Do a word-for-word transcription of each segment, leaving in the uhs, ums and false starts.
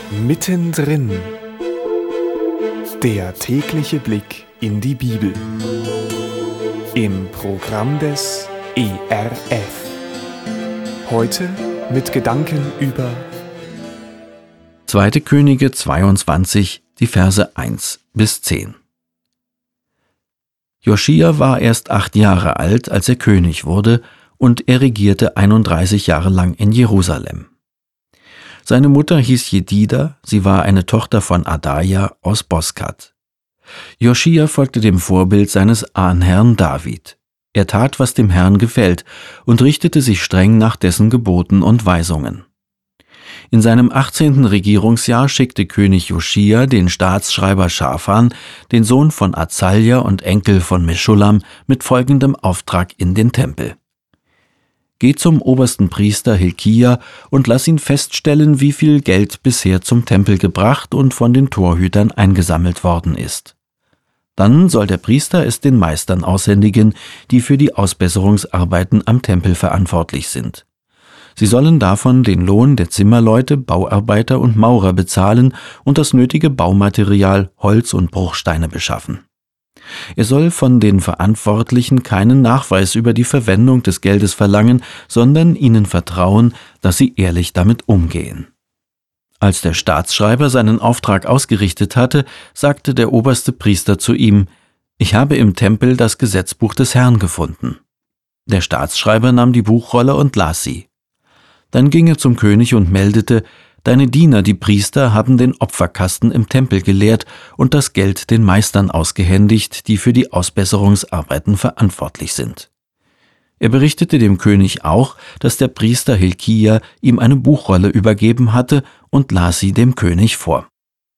Mittendrin. Der tägliche Blick in die Bibel. Im Programm des E R F. Heute mit Gedanken über zweite Könige zweiundzwanzig, die Verse eins bis zehn. Joschia war erst acht Jahre alt, als er König wurde, und er regierte einunddreißig Jahre lang in Jerusalem. Seine Mutter hieß Jedida, sie war eine Tochter von Adaja aus Boskat. Joschia folgte dem Vorbild seines Ahnherrn David. Er tat, was dem Herrn gefällt, und richtete sich streng nach dessen Geboten und Weisungen. In seinem achtzehnten Regierungsjahr schickte König Joschia den Staatsschreiber Schafan, den Sohn von Azalja und Enkel von Meschullam, mit folgendem Auftrag in den Tempel: Geh zum obersten Priester Hilkia und lass ihn feststellen, wie viel Geld bisher zum Tempel gebracht und von den Torhütern eingesammelt worden ist. Dann soll der Priester es den Meistern aushändigen, die für die Ausbesserungsarbeiten am Tempel verantwortlich sind. Sie sollen davon den Lohn der Zimmerleute, Bauarbeiter und Maurer bezahlen und das nötige Baumaterial, Holz und Bruchsteine beschaffen. Er soll von den Verantwortlichen keinen Nachweis über die Verwendung des Geldes verlangen, sondern ihnen vertrauen, dass sie ehrlich damit umgehen. Als der Staatsschreiber seinen Auftrag ausgerichtet hatte, sagte der oberste Priester zu ihm: Ich habe im Tempel das Gesetzbuch des Herrn gefunden. Der Staatsschreiber nahm die Buchrolle und las sie. Dann ging er zum König und meldete: Deine Diener, die Priester, haben den Opferkasten im Tempel geleert und das Geld den Meistern ausgehändigt, die für die Ausbesserungsarbeiten verantwortlich sind. Er berichtete dem König auch, dass der Priester Hilkia ihm eine Buchrolle übergeben hatte, und las sie dem König vor.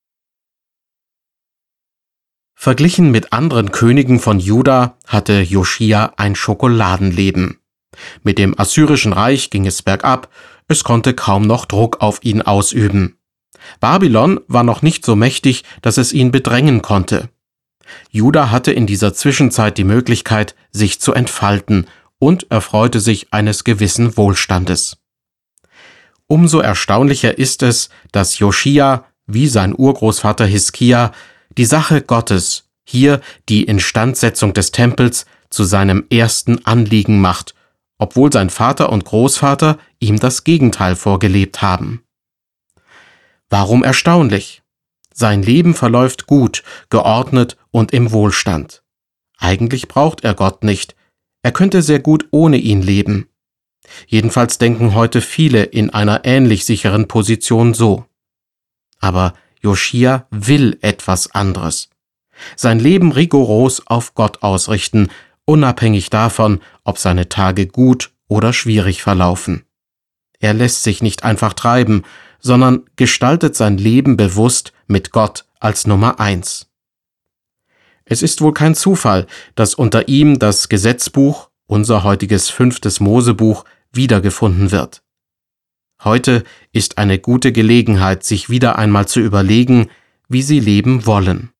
Verglichen mit anderen Königen von Juda hatte Joschia ein Schokoladenleben. Mit dem assyrischen Reich ging es bergab, es konnte kaum noch Druck auf ihn ausüben. Babylon war noch nicht so mächtig, dass es ihn bedrängen konnte. Juda hatte in dieser Zwischenzeit die Möglichkeit, sich zu entfalten, und erfreute sich eines gewissen Wohlstandes. Umso erstaunlicher ist es, dass Joschia, wie sein Urgroßvater Hiskia, die Sache Gottes, hier die Instandsetzung des Tempels, zu seinem ersten Anliegen macht, obwohl sein Vater und Großvater ihm das Gegenteil vorgelebt haben. Warum erstaunlich? Sein Leben verläuft gut, geordnet und im Wohlstand. Eigentlich braucht er Gott nicht. Er könnte sehr gut ohne ihn leben. Jedenfalls denken heute viele in einer ähnlich sicheren Position so. Aber Joschia will etwas anderes. Sein Leben rigoros auf Gott ausrichten, unabhängig davon, ob seine Tage gut oder schwierig verlaufen. Er lässt sich nicht einfach treiben, sondern gestaltet sein Leben bewusst mit Gott als Nummer eins. Es ist wohl kein Zufall, dass unter ihm das Gesetzbuch, unser heutiges fünftes Mosebuch, wiedergefunden wird. Heute ist eine gute Gelegenheit, sich wieder einmal zu überlegen, wie sie leben wollen.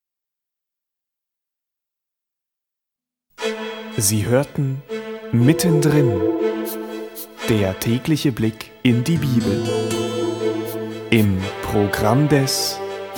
Sie hörten Mittendrin. Der tägliche Blick in die Bibel. Im Programm des